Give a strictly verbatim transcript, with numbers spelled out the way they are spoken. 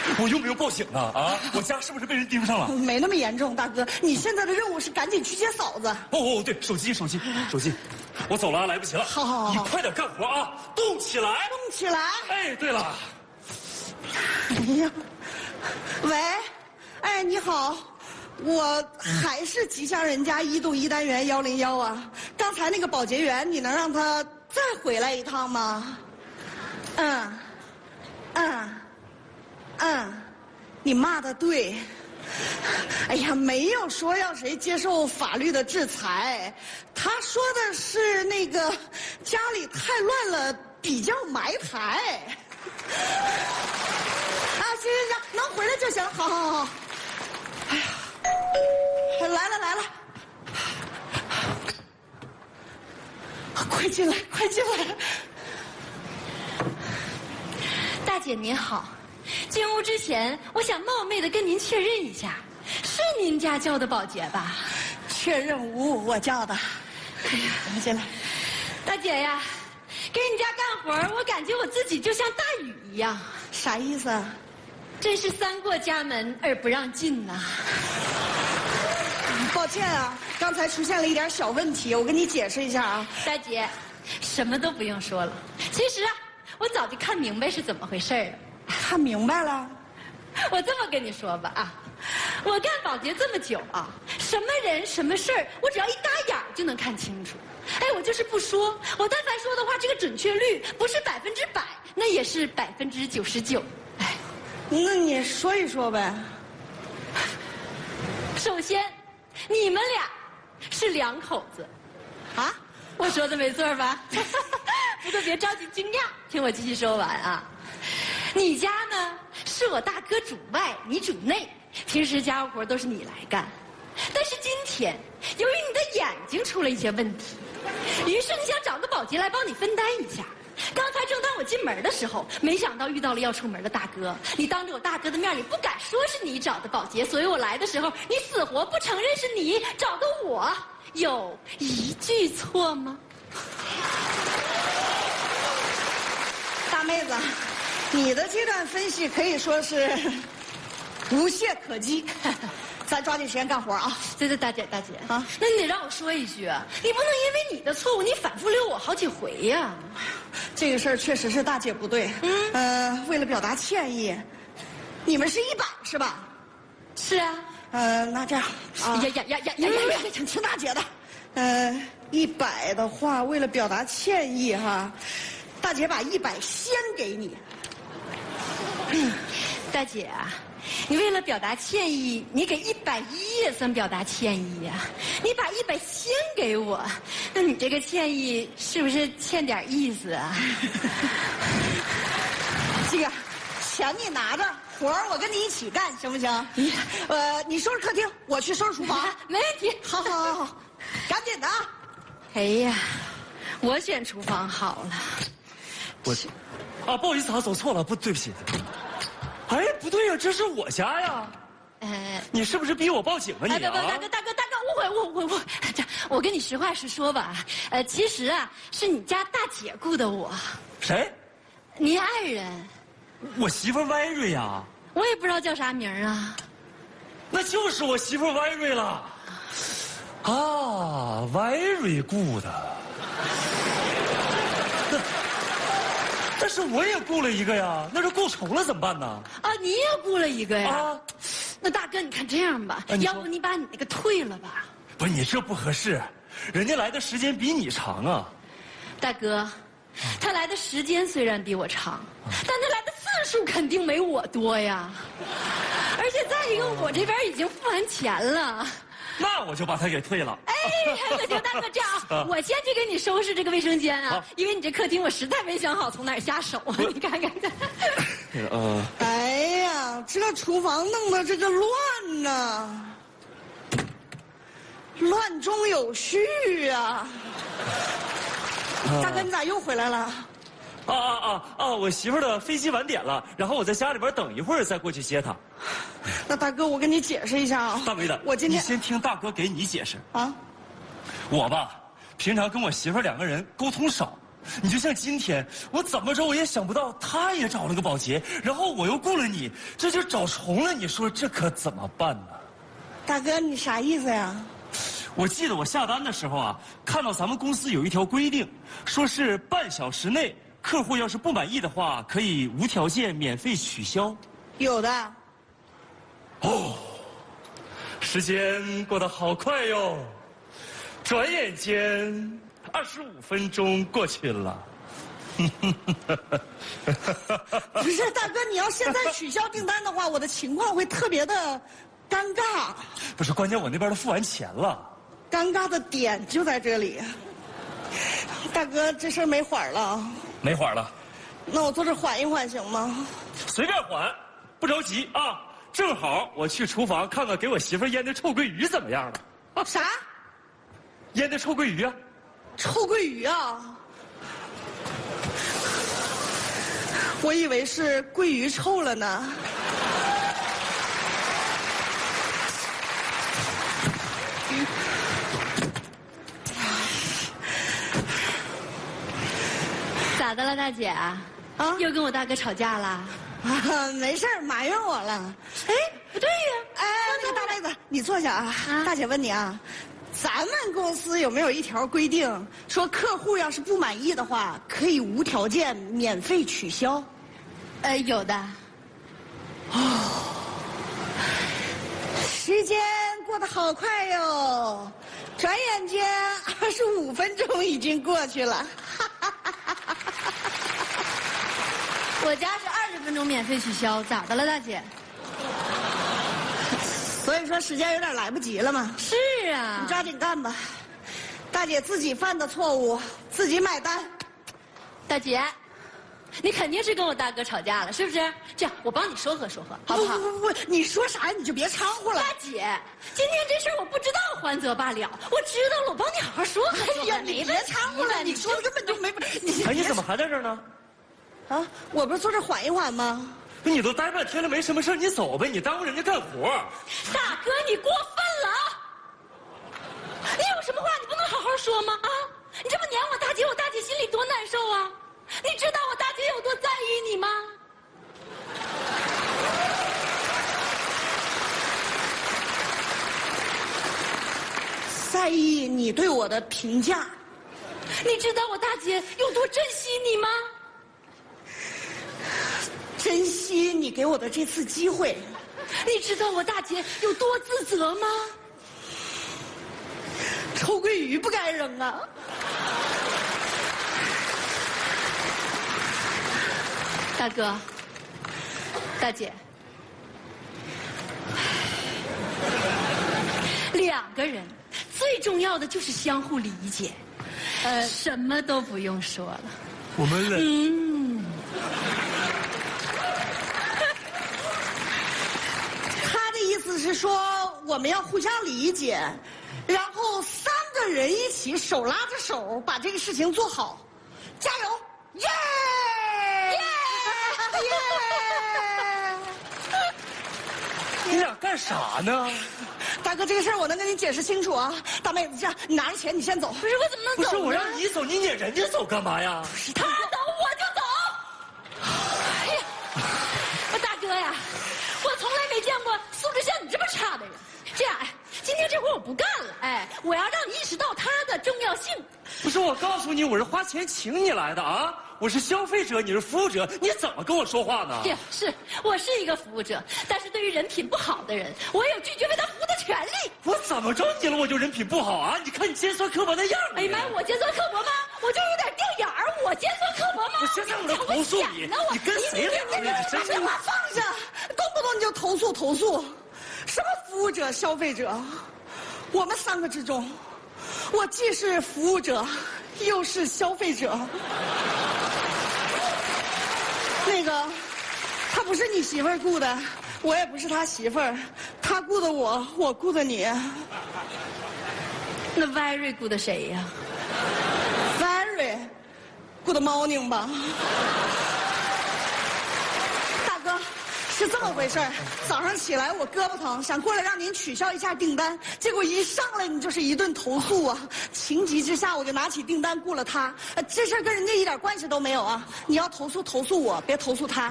我用不用报警啊？啊，我家是不是被人盯上了？ 没那么严重，大哥，你现在的任务是赶紧去接嫂子。 哦哦，对，手机手机手机，我走了，来不及了。 好好好， 你快点干活啊，动起来， 动起来。 哎，对了， 哎呀，喂，哎，你好。我还是吉祥人家一栋一单元幺零幺啊！刚才那个保洁员，你能让他再回来一趟吗？嗯，嗯，嗯，你骂的对。哎呀，没有说要谁接受法律的制裁，他说的是那个家里太乱了，比较埋汰。啊，行行行，能回来就行，好好好。哎呀。来了来了，快进来快进来！ 大姐您好，进屋之前，我想冒昧的跟您确认一下，是您家叫的保洁吧？ 确认无我叫的。哎呀，进来， 大姐呀，给你家干活，我感觉我自己就像大禹一样。 啥意思啊？ 真是三过家门而不让进呐。 抱歉啊，刚才出现了一点小问题，我跟你解释一下啊。 大姐，什么都不用说了。其实啊，我早就看明白是怎么回事了。 看明白了？ 我这么跟你说吧啊，我干保洁这么久啊，什么人什么事儿，我只要一搭眼儿就能看清楚。哎，我就是不说，我但凡说的话，这个准确率不是百分之百，那也是百分之九十九。哎， 那你说一说呗。 首先。你们俩是两口子，啊？我说的没错吧？不过别着急惊讶，听我继续说完啊。你家呢是我大哥主外，你主内，平时家务活都是你来干。但是今天由于你的眼睛出了一些问题，于是你想找个保洁来帮你分担一下。刚才正当我进门的时候，没想到遇到了要出门的大哥。你当着我大哥的面，你不敢说是你找的保洁，所以我来的时候，你死活不承认是你找的我，有一句错吗？ 大妹子，你的这段分析可以说是无懈可击。咱抓紧时间干活啊！ 对对，大姐大姐啊，那你得让我说一句啊，你不能因为你的错误，你反复溜我好几回呀。 这个事儿确实是大姐不对，嗯，呃，为了表达歉意，你们是一百是吧？ 是啊， 呃，那这样， 啊呀呀呀呀呀呀！ 请听大姐的，呃，一百的话，为了表达歉意哈，大姐把一百先给你。 大姐啊。你为了表达歉意，你给一百一也算表达歉意呀、啊。你把一百先给我，那你这个歉意是不是欠点意思啊？ 这个钱你拿着，活儿我跟你一起干，行不行？呃，你收拾客厅，我去收拾厨房， 没问题。 好好好好，赶紧的啊！ 哎呀，我选厨房好了。 我，啊，不好意思啊，走错了，不，对不起。哎，不对呀、啊，这是我家呀。呃，你是不是逼我报警啊你啊？ 大哥大哥大哥大哥，误会误会误会！这我跟你实话实说吧，呃，其实啊是你家大姐雇的我。 谁？ 您爱人。 我媳妇歪瑞呀。 我也不知道叫啥名啊。 那就是我媳妇歪瑞了。啊，歪瑞雇的。但是我也雇了一个呀，那这雇重了怎么办呢？ 啊，你也雇了一个呀？ 啊， 那大哥，你看这样吧，啊、要不你把你那个退了吧？ 不是你这不合适，人家来的时间比你长啊。 大哥，他来的时间虽然比我长，啊、但他来的次数肯定没我多呀。而且再一个，我这边已经付完钱了。 那我就把他给退了。 哎，可行，大哥，这样啊，我先去给你收拾这个卫生间啊，因为你这客厅我实在没想好从哪儿下手啊，你看看看。 呃，哎呀，这厨房弄得这个乱呐，乱中有序啊。大哥，你咋又回来了？ 啊啊啊啊！我媳妇的飞机晚点了，然后我在家里边等一会儿再过去接她。 那大哥，我跟你解释一下啊。 大梅子， 我今天你先听大哥给你解释啊。 我吧，平常跟我媳妇两个人沟通少， 你就像今天，我怎么着我也想不到，他也找了个保洁，然后我又雇了你，这就找重了。你说这可怎么办呢？ 大哥，你啥意思呀？ 我记得我下单的时候啊，看到咱们公司有一条规定，说是半小时内客户要是不满意的话，可以无条件免费取消。 有的。 哦，时间过得好快哟，转眼间二十五分钟过去了。 不是大哥，你要现在取消订单的话，我的情况会特别的尴尬。 不是，关键我那边都付完钱了。 尴尬的点就在这里。大哥，这事儿没缓了。 没缓了。 那我坐这缓一缓行吗？ 随便缓，不着急啊。正好我去厨房看看给我媳妇腌的臭鳜鱼怎么样了。 啊、啥？ 腌的臭鳜鱼啊？ 臭鳜鱼啊？我以为是鳜鱼臭了呢。 咋的了，大姐？啊，又跟我大哥吵架了？ 啊，没事儿，埋怨我了。 哎，不对呀！ 哎，那个大妹子，你坐下啊。啊大姐问你啊，咱们公司有没有一条规定，说客户要是不满意的话，可以无条件免费取消？ 呃，有的。 哦，时间过得好快哟，转眼间二十五分钟已经过去了。 我家是二十分钟免费取消，咋的了，大姐？ 所以说时间有点来不及了嘛。 是啊， 你抓紧干吧。大姐自己犯的错误，自己买单。 大姐，你肯定是跟我大哥吵架了，是不是？这样，我帮你说和说和，好不好？ 不不不，你说啥你就别掺和了。 大姐，今天这事儿我不知道，还则罢了。我知道了，我帮你好好说和说和。 哎呀，你别掺和了，你说的根本就没。 哎，你怎么还在这儿呢？ 啊，我不是坐这缓一缓吗？ 你都待半天了，没什么事你走呗，你耽误人家干活。 大哥，你过分了！你有什么话你不能好好说吗？啊，你这么撵我大姐，我大姐心里多难受啊！你知道我大姐有多在意你吗？ 在意你对我的评价。 你知道我大姐有多珍惜你吗？ 珍惜你给我的这次机会。 你知道我大姐有多自责吗？ 臭鳜鱼不该扔啊！ 大哥，大姐，两个人最重要的就是相互理解，呃，什么都不用说了。 我们冷。 嗯。 他的意思是说我们要互相理解，然后三个人一起手拉着手把这个事情做好，加油！耶！耶！耶！ 你俩干啥呢？ 大哥，这个事儿我能跟你解释清楚啊。大妹子，这样，你拿着钱，你先走。 不是，我怎么能走呢？ 不是我让你走，你撵人家走干嘛呀？ 他走我就走。哎呀，我大哥呀，我从来没见过素质像你这么差的人。这样，哎，今天这活我不干了，哎，我要让你意识到它的重要性。 不是，我告诉你，我是花钱请你来的啊！我是消费者，你是服务者，你怎么跟我说话呢？ 呀，是我是一个服务者，但是对于人品不好的人，我有拒绝为他服务的权利。 我怎么着你了？我就人品不好啊？你看你尖酸刻薄那样子。 哎呀妈，我尖酸刻薄吗？我就有点掉眼儿，我尖酸刻薄吗？ 我现在我就投诉你，你跟谁俩呢？你真是把话放下，动不动你就投诉投诉，什么服务者、消费者，我们三个之中，我既是服务者，又是消费者。那个，他不是你媳妇儿雇的，我也不是他媳妇儿，他雇的我，我雇的你。 那 Very 雇的谁呀 ？Very， 雇的 Morning 吧。大哥，时是这么回事儿。早上起来我胳膊疼，想过来让您取消一下订单，结果一上来你就是一顿投诉啊！情急之下我就拿起订单雇了他。呃，这事儿跟人家一点关系都没有啊！你要投诉投诉我，别投诉他。